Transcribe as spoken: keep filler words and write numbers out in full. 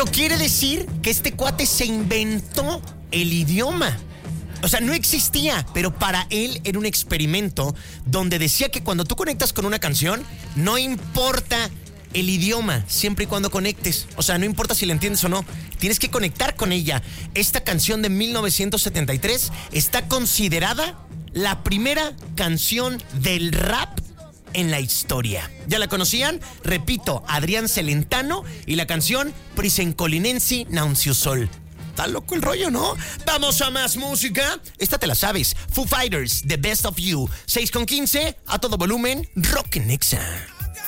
Esto quiere decir que este cuate se inventó el idioma. O sea, no existía, pero para él era un experimento donde decía que cuando tú conectas con una canción, no importa el idioma, siempre y cuando conectes. O sea, no importa si la entiendes o no, tienes que conectar con ella. Esta canción de mil novecientos setenta y tres está considerada la primera canción del rap en la historia. ¿Ya la conocían? Repito, Adrián Celentano y la canción Prisencolinensi Naunciusol. Está loco el rollo, ¿no? Vamos a más música. Esta te la sabes. Foo Fighters, The Best of You. seis con quince, a todo volumen, Rock en Nexa.